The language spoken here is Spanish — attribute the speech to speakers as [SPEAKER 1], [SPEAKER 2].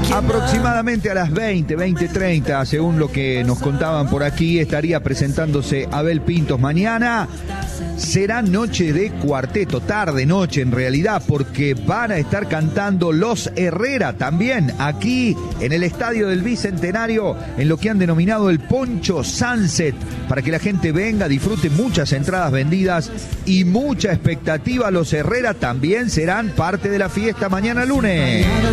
[SPEAKER 1] Aproximadamente a las 20:30, según lo que nos contaban por aquí, estaría presentándose Abel Pintos mañana. Será noche de cuarteto, tarde-noche en realidad, porque van a estar cantando Los Herrera también aquí en el Estadio del Bicentenario, en lo que han denominado el Poncho Sunset, para que la gente venga, disfrute, muchas entradas vendidas y mucha expectativa. Los Herrera también serán parte de la fiesta mañana lunes.